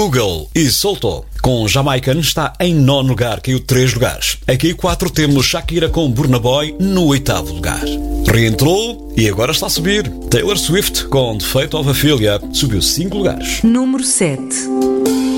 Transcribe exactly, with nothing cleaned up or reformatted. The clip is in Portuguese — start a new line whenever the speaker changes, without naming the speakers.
Google e soltou. Com Jamaican está em nono lugar, caiu três lugares. Aqui quatro temos Shakira com Burna Boy no oitavo lugar. Reentrou e agora está a subir. Taylor Swift com The Fate of Ophelia subiu cinco lugares.
Número sete.